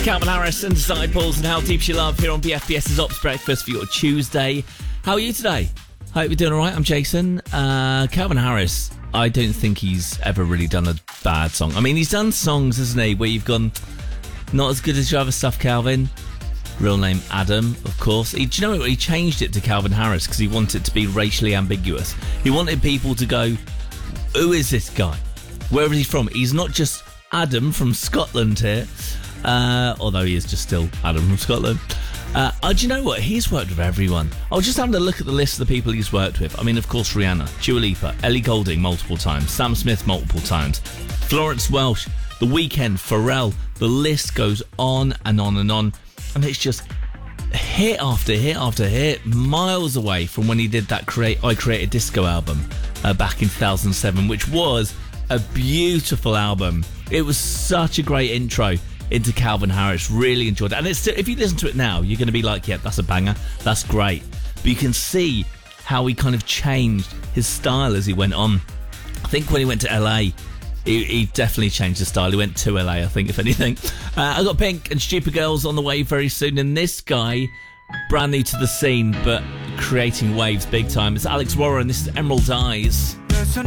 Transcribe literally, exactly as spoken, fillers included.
Calvin Harris and Disciples and How Deep She Love here on BFBS's Ops Breakfast for your Tuesday. How are you today? Hope you're doing all right. I'm Jason. Uh, Calvin Harris, I don't think he's ever really done a bad song. I mean, he's done songs, hasn't he, where you've gone, not as good as your other stuff, Calvin. Real name Adam, of course. He, do you know what? He changed it to Calvin Harris because he wanted it to be racially ambiguous. He wanted people to go, who is this guy? Where is he from? He's not just Adam from Scotland here. Uh, although he is just still Adam from Scotland. Uh, oh, do you know what? He's worked with everyone. I was just having a look at the list of the people he's worked with. I mean, of course, Rihanna, Dua Lipa, Ellie Goulding multiple times, Sam Smith multiple times, Florence Welch, The Weeknd, Pharrell. The list goes on and on and on. And it's just hit after hit after hit, miles away from when he did that create I Created Disco album uh, back in two thousand seven, which was a beautiful album. It was such a great intro into Calvin Harris. Really enjoyed it. And it's still, if you listen to it now, you're going to be like, yeah, that's a banger. That's great. But you can see how he kind of changed his style as he went on. I think when he went to L A, he, he definitely changed his style. He went to L A, I think, if anything. Uh, I got Pink and Stupid Girls on the way very soon. And this guy, brand new to the scene, but creating waves big time. It's Alex Warren. This is Emerald Eyes. There's an